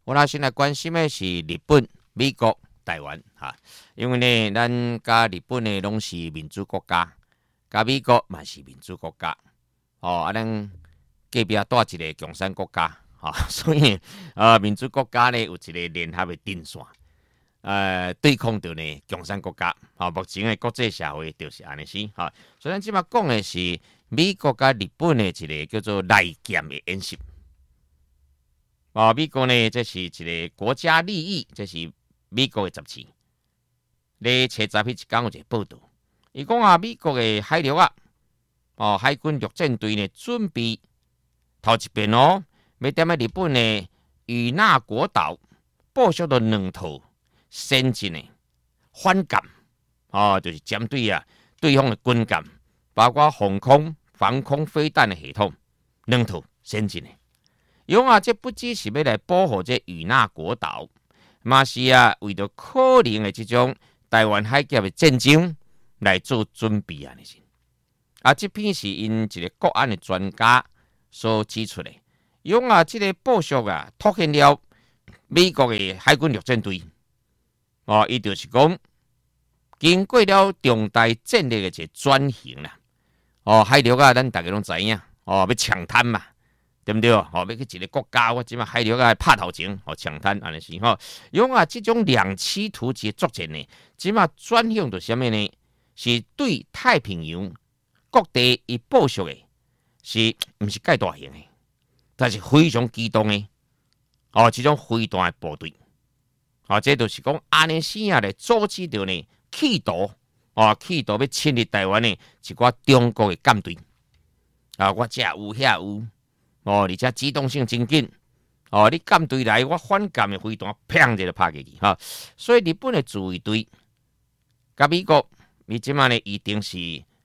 我那现在关心的是日本、美国、台湾哈，因为呢，咱甲日本呢拢是民主国家，甲美国嘛是民主国家，哦，咱隔壁带一个共产国家，所以民主国家呢有一个联合的阵线，对抗着呢共产国家，目前的国际社会就是安尼是，所以咱即马讲的是美国甲日本的一个叫做内剑的演习。美国呢，这是一个国家利益，这是美国的杂志。咧前十迄一天有一个报道，伊讲美国的海陆海军陆战队呢准备头一遍要踮日本的与那国岛部署了2套先进的反舰，就是针对对方的军舰，包括防空飞弹的系统，2套先进的。这不只是要来保护这与那国岛，嘛是为着可能的这种台湾海峡的战争来做准备啊！这篇是因一个国安的专家所指出的，这个部署凸显了美国的海军陆战队，伊就是讲经过了重大战略的一个转型啦。海陆咱大家拢知影，要抢滩嘛。对不对？要去一个国家，我即马海陆拍头前，抢滩安尼是这种两栖突击作战呢，即马转向到什么呢？是对太平洋各地伊部署的，是毋是介大型的？但是非常机动的，这种飞弹的部队，这就是讲安尼时咧阻止到呢企图要侵入台湾的一寡中国的舰队，我这有遐有。而且机动性真紧，你舰队来，我反舰的飞弹砰就拍进去，所以日本的自卫队，甲美国，伊即马呢预定是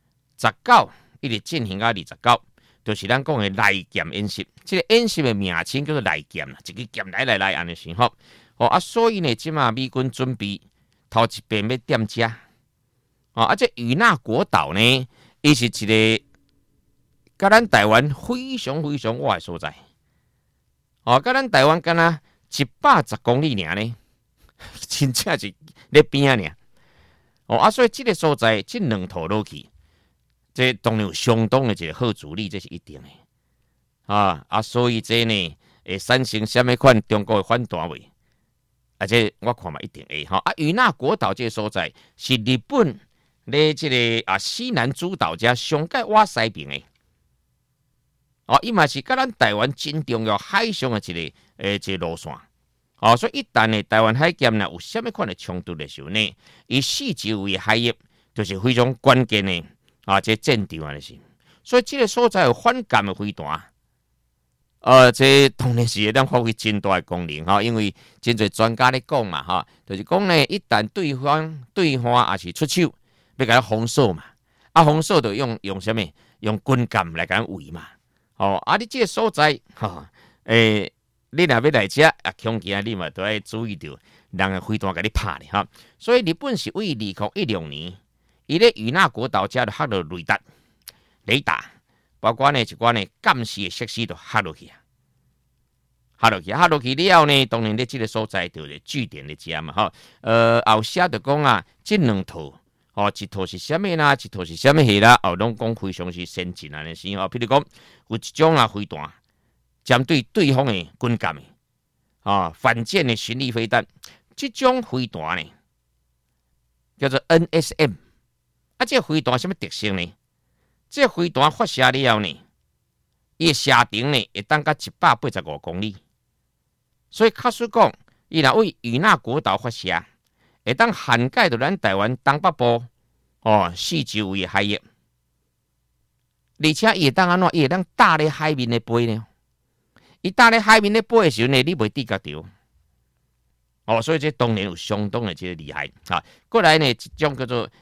19一直进行到29，就是咱讲的内舰演习。这个演习的名称叫做内舰啦，一个舰来安尼先所以呢，即马美军准备头一遍要点遮，这与那国岛呢，伊是一个。甲咱台湾非常非常远的所在，甲咱台湾敢若110公里尔呢，真正是咧边尔。所以这个所在，这2套落去，这当然有相当的一个好处理，这是一定的。所以这呢，会产生什么款中国的反弹未？这我看嘛一定会与那国岛这个所在，是日本咧这个西南诸岛遮上界瓦西边的。伊嘛是甲咱台湾真重要海上的一个路线，所以一旦呢台湾海峡呢有什么款的冲突的时候呢，伊四周围的海域就是非常关键的这战场的是。所以这个所在有反舰的飞弹，这当然是咱发挥真大的功能因为真侪专家咧讲嘛就是讲呢，一旦对方也是出手要甲咱封锁嘛，封锁就用什么？用军舰来甲咱围嘛。你这个所在，你若要来遮恐惊你嘛都要注意到，人的飞弹甲你拍咧所以日本是为2016年，伊咧与那国岛遮就下落雷达，包括呢一寡呢监视的设施都下落去了后呢，当然咧这个所在就是据点咧遮嘛后写就讲这2套。一套是什么啦？一套是什么戏啦？拢讲非常是先进安尼是譬如讲有一种飞弹针对对方的军舰的反舰的巡弋飞弹，这种飞弹呢叫做 NSM。这飞弹什么特性呢？这飞弹发射了后呢，伊的射程呢会当到185公里，所以假使讲伊若为与那国岛发射。会当涵盖到咱台湾东北部四周围的海域，而且伊会当安怎？伊会当搭咧海面咧飞呢？伊搭咧海面咧飞的时候呢，你袂抵觉到所以这当然有相当的这个厉害过来呢，一种叫做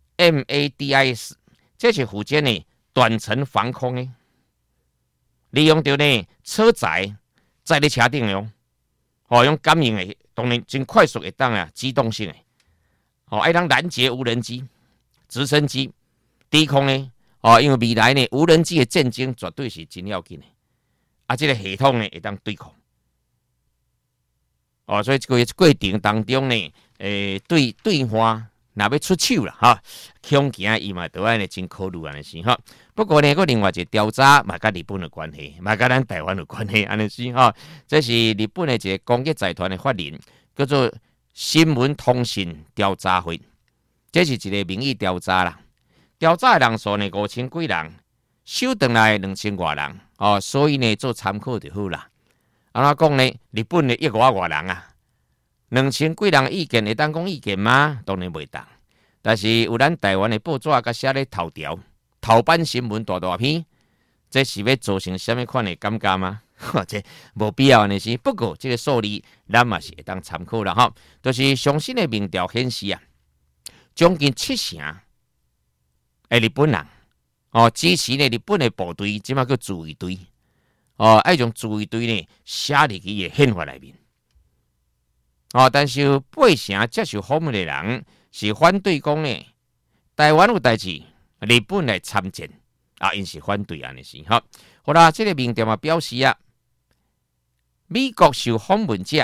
MADIS， 这是负责呢短程防空的，利用到呢车载在咧车顶用感应的。当然真快速会当机动性的，爱当拦截无人机、直升机、低空呢，因为未来呢无人机的战争绝对是真要紧的，这个系统呢会当对抗， 哦，所以这个过程当中呢，对方若要出手啦，哈，恐惊伊嘛都安尼真考虑安尼是哈。不过呢，个另外一个调查嘛，甲日本有关系，嘛甲咱台湾有关系安尼是哈。这是日本的一个公益财团的法人，叫做新闻通信调查会，这是一个民意调查啦。调查的人数呢5000几人，收回来2000多人，哦，所以呢做参考就好啦。安怎讲呢？日本的1万多人啊，2000几人意见会当讲意见吗？当然袂当。但是有咱台湾的报纸甲写咧头条、头版新闻大篇，这是要造成什么款的感觉吗？这无必要安尼是。不过这个数字咱嘛是会当参考啦吼。就是最新的民调显示啊，将近70%的日本人哦支持呢日本的部队，即马叫自卫队。哦，爱将自卫队呢写入去的宪法内面。哦，但是有8成接受访问的人是反对讲呢，台湾有代志，日本来参战啊，因是反对安尼是哈。好啦，这个民调嘛表示啊，美国受访问者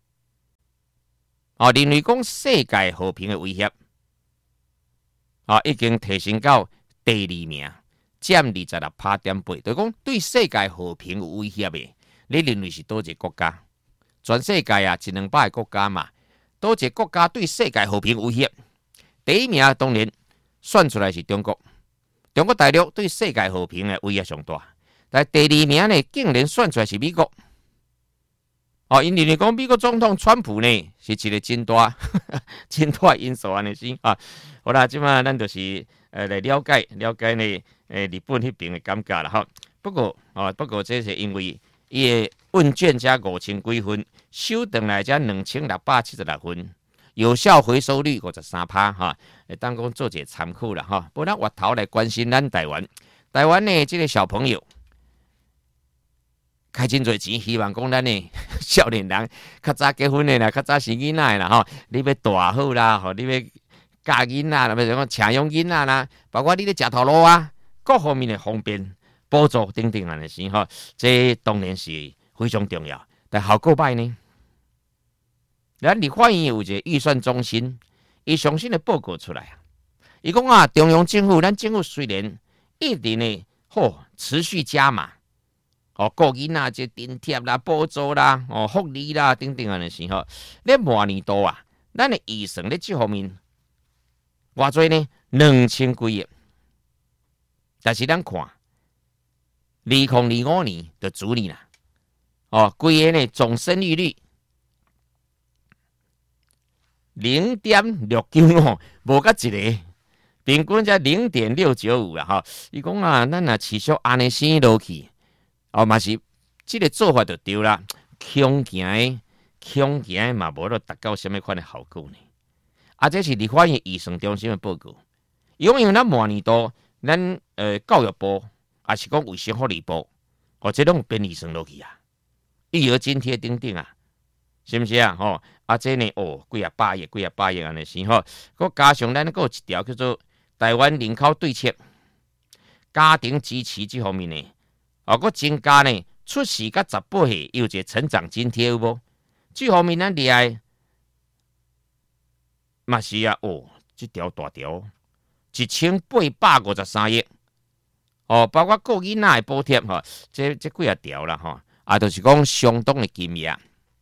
哦认为讲世界和平的威胁啊，已经提升到第2名。占26.8%，就是讲对世界和平有威胁的，你认为是多一个国家？全世界啊，100-200个国家嘛，多一个国家对世界和平威胁？第1名当然算出来是中国，中国大陆对世界和平的威胁上大。但第2名呢，竟然算出来是美国。哦，因为讲美国总统川普呢是一个真大真大因素安尼是啊。好啦，即马咱就是来了解呢。日本迄边的感觉啦，哈。不过这是因为伊的问卷加5000几分，收回来才2676分，有效回收率53%哈，当讲做一个参考啦哈。不然我头来关心咱台湾，台湾呢这个小朋友开真侪钱，希望讲咱呢少年人较早结婚的啦，较早生囡仔啦哈，你要大好啦，吼，你要嫁囡仔啦，要讲请养囡仔啦，包括你咧食头路啊。各方面的方便补助等等安尼是吼，这当然是非常重要。但效果歹呢？咱立法院有一个预算中心，伊上新的报告出来啊，伊讲啊，中央政府，咱政府虽然一直呢，持续加码，哦，国囡仔这津贴啦、补助啦、哦福利啦等等安尼是吼，咧明年度啊，咱的预算咧这方面，偌济呢？2000几亿。但是咱看，2025年的主年啦，哦，规个呢总生育率0.695，无甲一个，平均才0.695啦，哈。伊讲啊，咱若持续安尼生落去，哦嘛是这个做法就对啦，恐惊嘛无得达到什么款的效果呢？啊，这是立法院预算中心的报告，因为咱明年度。咱教育部也是讲卫生福利部，哦，这拢编预算落去啊，育儿津贴等等啊，是不是啊？吼，啊，这呢，几啊百亿安尼是吼，佮加上咱佮有一条叫做台湾人口对策家庭支持这方面呢，佮增加呢出世甲18岁有一个成长津贴有无？这方面咱厉害，嘛是啊，这条大条。1853亿，哦，包括个囡仔的补贴吼，这几啊条啦吼，啊，就是讲相当的金额，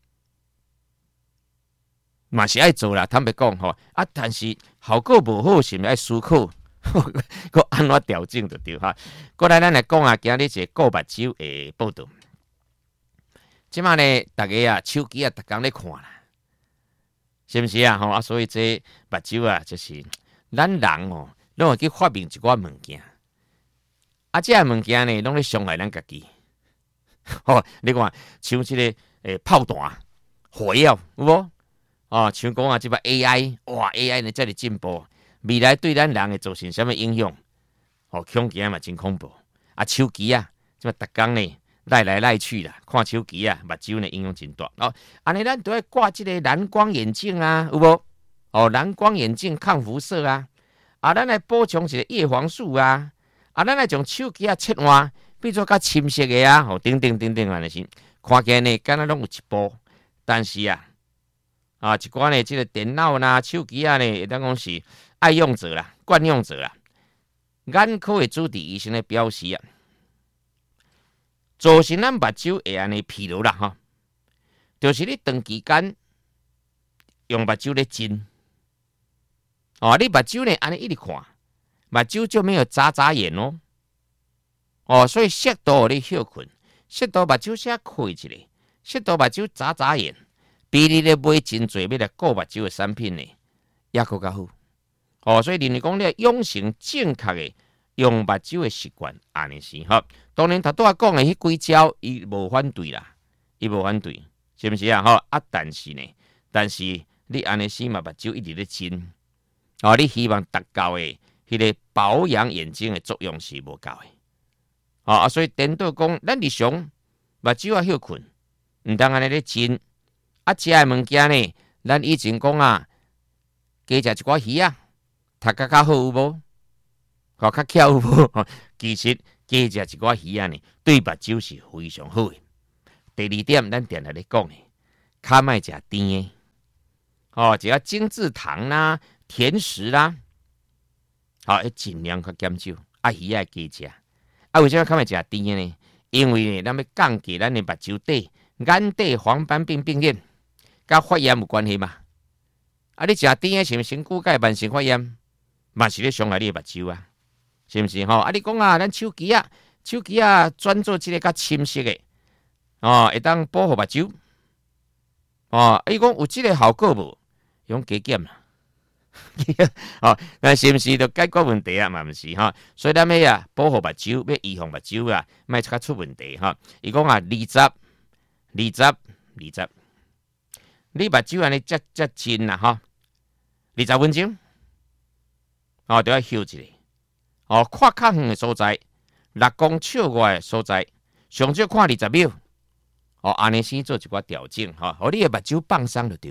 嘛是爱做啦。坦白讲吼，啊，但是效果无好，是咪爱思考，佮安怎调整就对哈。过来咱来讲啊，今日一个购目睭的报道，即马呢，大家啊手机啊，逐工咧看啦，是不是啊？吼啊，所以这目睭啊，就是咱人哦。拢会去发明一寡物件，啊，这物件呢，拢咧伤害咱家己。你看，像这个炮弹、火药，有无？哦，像讲啊，这把 AI， 哇 ，AI 呢，这里进步，未来对咱人会造成什么影响？恐惊嘛，真恐怖。啊，手机啊，这逐工呢，赖来赖去啦，看手机啊，目睭呢影响真大。安尼咱都要挂这个蓝光眼镜啊，有无？蓝光眼镜抗辐射啊。啊，咱来补充一个叶黄素啊，咱来将手机啊切换，变做较深色的啊，等等安尼是，看起来呢，敢若拢有一步，但是啊， 一寡呢，这个电脑啦、手机啊呢，会当讲是爱用者啦、惯用者啦。眼科的主治医生咧表示啊，造成咱目睭会安尼疲劳啦哈，就是你长期间用目睭咧จิ้，你目睭呢安尼一直看，目睭就没有眨眼哦，所以适度互你休困，适度目睭先开一下，适度目睭眨眼。比你咧买真侪要来顾目睭的产品呢，也佫较好。所以认为讲你养成正确的用目睭的习惯，安尼是吼。当然，头拄仔讲的迄几招，伊无反对啦，伊无反对，是毋是啊？但是你安尼时嘛，目睭一直咧จิ้，你希望达到的迄个保养眼睛的作用是无够的。所以颠倒讲，咱日常目睭休困，毋通安尼咧จิ้。食的物件呢，咱以前讲啊，加食一寡鱼啊，读较好有无？较巧有无？其实加食一寡鱼啊呢，对目睭是非常好的。第二点，咱定来咧讲的，较莫食甜的，只要精制糖啦、甜食啦，要尽量较减少。鱼啊加食，为什么较莫食甜的呢？因为呢，咱要降低咱的目睭底、眼底黄斑病病变。甲发炎有关系嘛？你食甜的是毋是身躯甲慢性发炎，嘛是咧伤害你的目睭啊？是毋是你讲啊，咱手机啊，转做即个较深色的，会当保护目睭。伊讲有即个效果无？用加减啦。那是毋是就解决问题啊？嘛毋是所以咱要保护目睭，要预防目睭啊，莫较出问题伊讲啊，20。你目睭安尼遮真啦20分钟，就要休一下。看较远的所在，6公尺外的所在，上少看20秒。安尼先做一寡调整互你的目睭放松就对。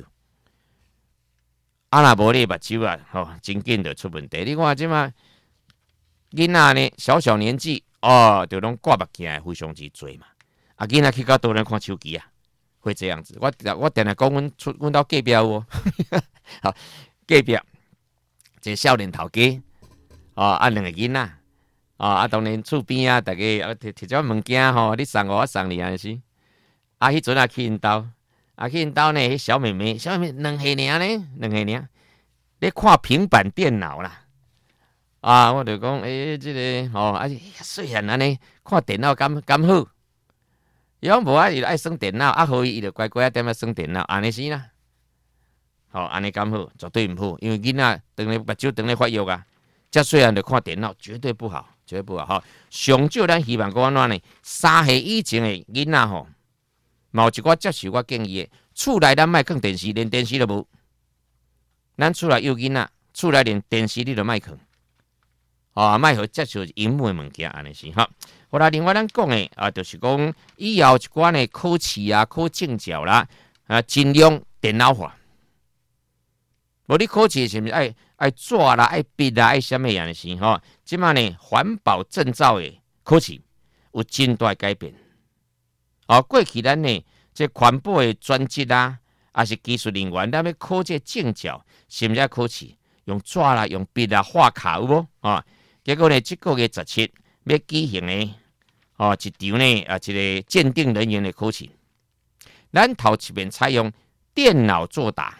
若无你的目睭啊，真紧就出问题。你看即嘛，囡仔呢，小年纪就拢挂目镜非常之多嘛。囡仔去到倒来看手机啊。会这样子，我定来讲，阮兜隔壁有隔壁一个少年头家，两个囡仔，当然厝边啊，大家摕种物件你送我送你安是，迄阵去因兜，去因兜呢，迄小妹妹2岁尔呢，2岁尔，咧看平板电脑啦，我就讲即个细汉安尼看电脑敢好。伊讲无伊就爱耍电脑，好伊就乖乖踮咧耍电脑，安尼是啦。安尼敢好？绝对毋好，因为囡仔当咧目睭当咧发育啊，遮细汉就看电脑，绝对不好，绝对不好。上少咱希望讲安怎呢？3岁以前的囡仔嘛有一寡接受我建议的，厝内咱莫放电视，连电视都无。咱厝内幼囡仔，厝内连电视你都莫放，莫互接受荧幕的物件，安尼是好啦，另外咱讲的就是讲以后一寡呢考试啊、考证照啦，尽量电脑化。无你考试是毋是爱纸啦、爱笔啦、爱什么样的是即马呢环保证照的考试有真大改变。过去咱呢这环保的专职啦，也是技术人员，咱要考这证照，是毋是考试用纸啦、用笔啦画卡有无？结果呢，这个月17要举行呢。一场呢一个鉴定人员的考试，咱头一面采用电脑作答。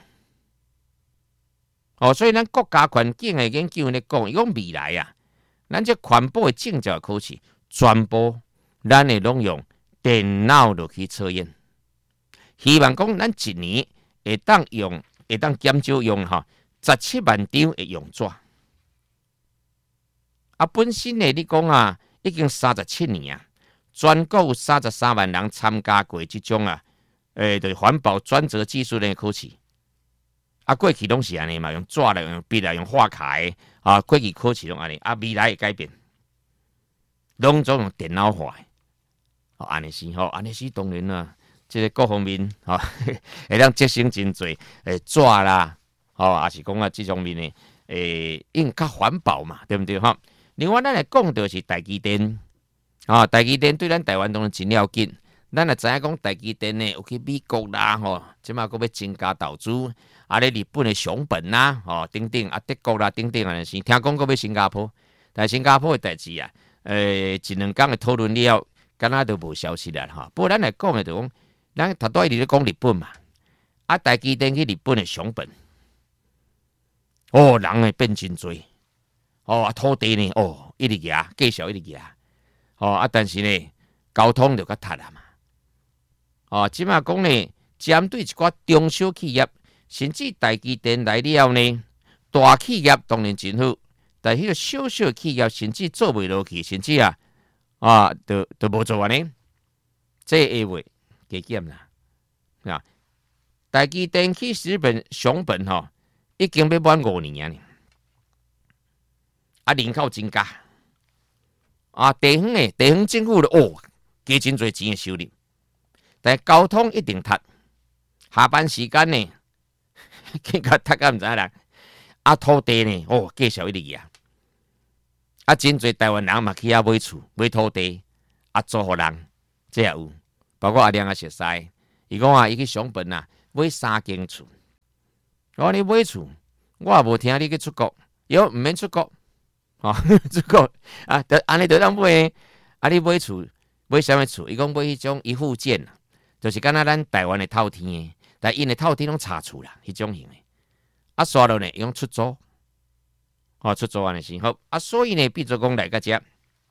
所以咱国家环境的研究咧讲，伊讲未来啊，咱这环保的证照考试，全部咱会拢用电脑落去测验。希望讲咱一年会当减少用17万张的用纸。本身呢，你讲啊。已经37年啊，全国有33万人参加过这种就是环保专责技术的考试。过去拢是安尼嘛，用纸啦、用笔啦、用画卡的过去考试拢安尼。未来会改变，拢总用电脑化的。安尼是安尼是当然啦，这个各方面会当节省真侪纸啦，也是讲这方面的因较环保嘛，对不对另外，咱来讲就是台积电，台积电对咱台湾当然真了紧。 咱也知影讲台积电呢有去美国啦，即马佫要增加投资，咧日本的熊本啦，等等德国啦等等安尼，听讲佫要新加坡，但新加坡的代志啊，一两工的讨论了，敢若都无消息啦不过咱来讲的就讲，咱头拄一直咧讲日本嘛，台积电去日本的熊本，人会变真多，土地呢，一直举，继续一直举，但是呢，交通就较窒啦嘛。即马讲呢，针对一寡中小企业，甚至台积电来了呢，大企业当然真好，但迄个小小企业甚至做袂落去，甚至都无做安尼，这下会加减啦。台积电去日本熊本已经要满5年啊，人口增加，地方政府加真侪钱的收入。但交通一定塞，下班时间呢，更加塞甲毋知啦。土地呢，继续一直举。真侪台湾人嘛去遐买厝、买土地，租互人，这也有。包括阿亮也熟悉，伊讲伊去熊本买3间厝。我你买厝，我也无听你去出国，毋免出国，出国安尼就当买。你买厝，买啥物厝？伊讲买迄种一户建就是敢若咱台湾的透天的，但因的透天拢插厝啦，迄种型的。刷落呢用出租，出租安尼是好。所以呢，比如讲来个遮，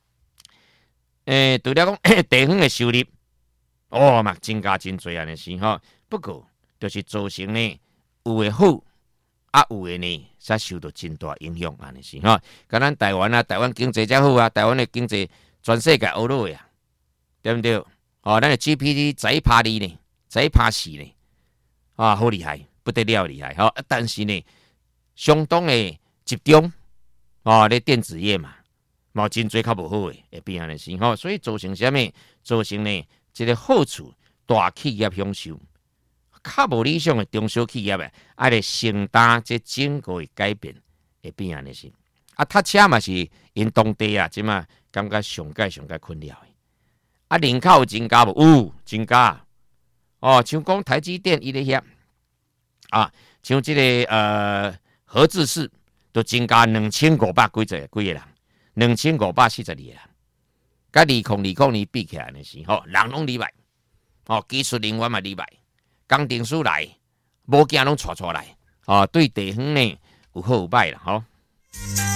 除了讲地方的收入，嘛增加真多安尼是不过，就是造成呢有的好，有的呢才受到真大影响安尼是甲咱台湾台湾经济才好台湾的经济全世界学落呀，对不对？咱的 GPT 11%呢，11%4呢，好厉害，不得了厉害但是呢，相当的集中咧电子业嘛，真侪较无好的会变安尼是所以造成啥物？造成呢，这个好处大企业享受，较无理想的中小企业得承担这整个的改变会变安尼是。读车嘛是因当地即嘛感觉上界困扰的。人口有增加无？有增加。像讲台积电伊咧遐像这个核智市都增加2500几个人，2542个人，甲2020年比起来呢是人拢厉害，技术人员嘛厉害，工程师来，无惊拢带来，对地方呢有好有歹啦